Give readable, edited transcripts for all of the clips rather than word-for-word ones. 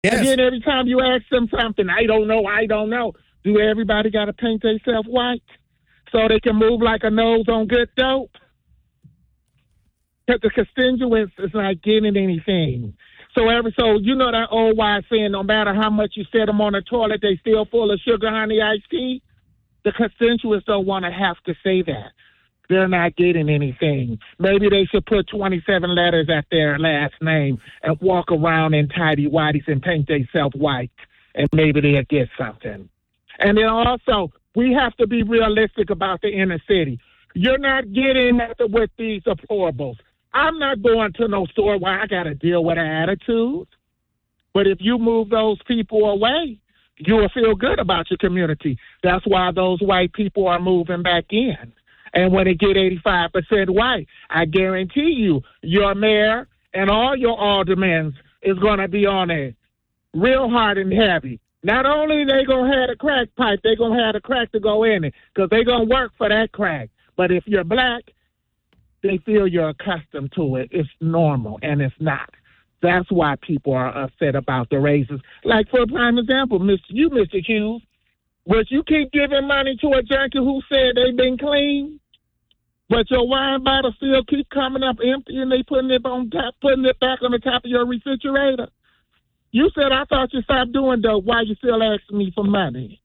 Yes. And then every time you ask them something, I don't know. Do everybody got to paint themselves white so they can move like a nose on good dope? Because the constituents is not getting anything. So you know that old wise saying, no matter how much you set them on the toilet, they still full of sugar, honey, iced tea? The constituents don't want to have to say that. They're not getting anything. Maybe they should put 27 letters at their last name and walk around in tidy whities and paint themselves white, and maybe they'll get something. And then also, we have to be realistic about the inner city. You're not getting nothing with these deplorables. I'm not going to no store where I got to deal with an attitude. But if you move those people away, you will feel good about your community. That's why those white people are moving back in. And when it get 85% white, I guarantee you, your mayor and all your aldermen is going to be on it real hard and heavy. Not only they going to have a crack pipe, they going to have a crack to go in it because they going to work for that crack. But if you're black, they feel you're accustomed to it. It's normal, and it's not. That's why people are upset about the raises. Like, for a prime example, Mr. Hughes, would you keep giving money to a junkie who said they've been clean, but your wine bottle still keep coming up empty and they putting it back on the top of your refrigerator? You said, I thought you stopped doing dope. Why you still asking me for money?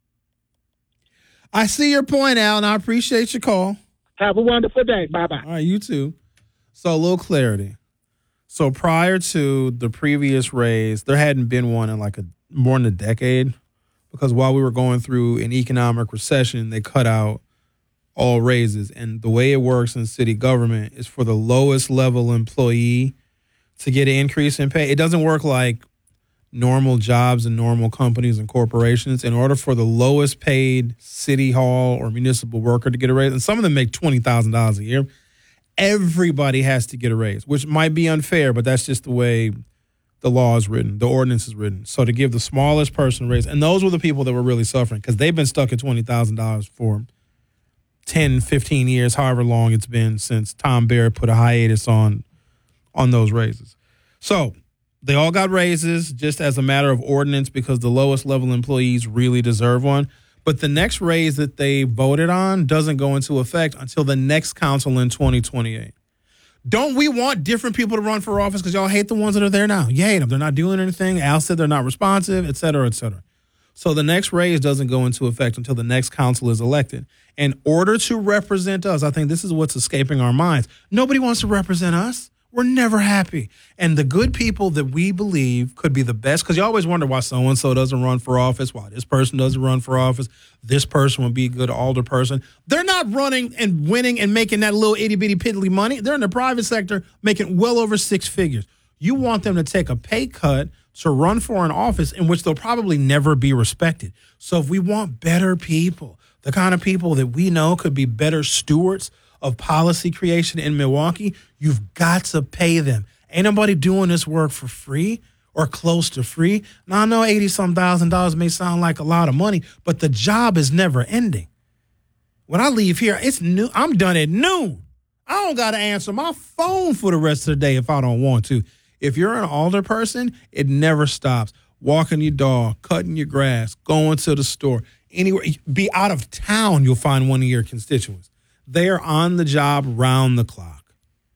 I see your point, Al, and I appreciate your call. Have a wonderful day. Bye-bye. All right, you too. So a little clarity. So prior to the previous raise, there hadn't been one in more than a decade because while we were going through an economic recession, they cut out all raises. And the way it works in city government is for the lowest level employee to get an increase in pay. It doesn't work like normal jobs and normal companies and corporations. In order for the lowest paid city hall or municipal worker to get a raise, and some of them make $20,000 a year, everybody has to get a raise, which might be unfair, but that's just the way the law is written, the ordinance is written. So to give the smallest person a raise, and those were the people that were really suffering because they've been stuck at $20,000 for 10, 15 years, however long it's been since Tom Barrett put a hiatus on those raises. So they all got raises just as a matter of ordinance because the lowest level employees really deserve one. But the next raise that they voted on doesn't go into effect until the next council in 2028. Don't we want different people to run for office because y'all hate the ones that are there now? You hate them. They're not doing anything. Al said they're not responsive, et cetera, et cetera. So the next raise doesn't go into effect until the next council is elected. In order to represent us, I think this is what's escaping our minds. Nobody wants to represent us. We're never happy. And the good people that we believe could be the best, because you always wonder why so-and-so doesn't run for office, why this person doesn't run for office, this person would be a good alder person. They're not running and winning and making that little itty-bitty piddly money. They're in the private sector making well over six figures. You want them to take a pay cut to run for an office in which they'll probably never be respected. So if we want better people, the kind of people that we know could be better stewards of policy creation in Milwaukee, you've got to pay them. Ain't nobody doing this work for free or close to free. Now, I know $80-some thousand may sound like a lot of money, but the job is never ending. When I leave here, it's new. I'm done at noon. I don't got to answer my phone for the rest of the day if I don't want to. If you're an alder person, it never stops. Walking your dog, cutting your grass, going to the store, anywhere. Be out of town, you'll find one of your constituents. They are on the job round the clock.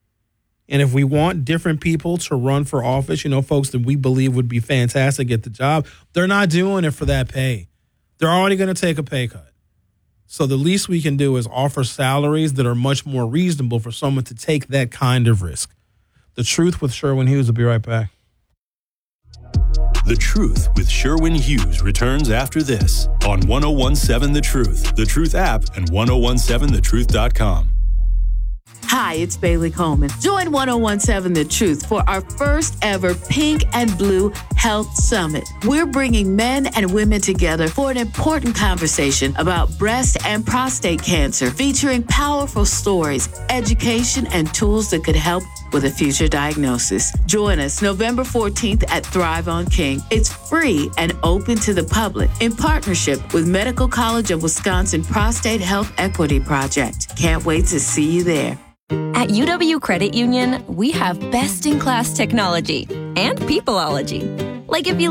And if we want different people to run for office, folks that we believe would be fantastic at the job, they're not doing it for that pay. They're already going to take a pay cut. So the least we can do is offer salaries that are much more reasonable for someone to take that kind of risk. The Truth with Sherwin Hughes will be right back. The Truth with Sherwin Hughes returns after this on 1017 The Truth, The Truth app, and 1017thetruth.com. Hi, it's Bailey Coleman. Join 1017 The Truth for our first ever Pink and Blue Health Summit. We're bringing men and women together for an important conversation about breast and prostate cancer, featuring powerful stories, education, and tools that could help with a future diagnosis. Join us November 14th at Thrive on King. It's free and open to the public in partnership with Medical College of Wisconsin Prostate Health Equity Project. Can't wait to see you there. At UW Credit Union, we have best-in-class technology and peopleology. Like if you